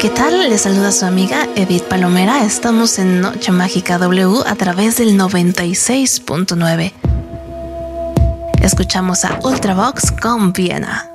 ¿Qué tal? Les saluda su amiga Edith Palomera. Estamos en Noche Mágica W a través del 96.9. Escuchamos a Ultravox con Viena.